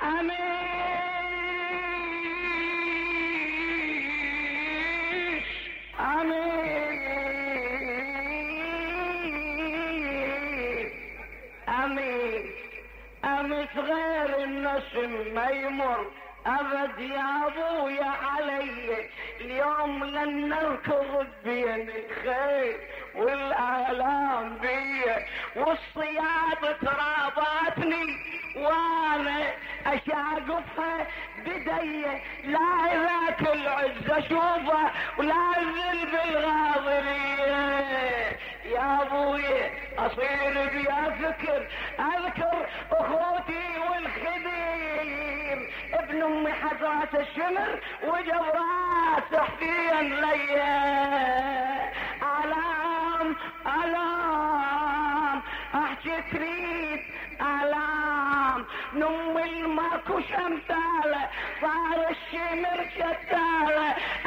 أمس غير النسم ما يمر أبد يا أبويا علي، اليوم لن نركض بين الخير والآلام بي، والصياد تراباتني وانا اشاقفها بدي، لا ذاك العز اشوفه ولا الذل بالغاضرية. يا ابوي اصير بيا فكر اذكر اخوتي والخدير، ابن امي حزات الشمر وجبرات حفين ليا، الام الام احكي تريد الام، نم الماكو شمتاله صار الشمر شتاله،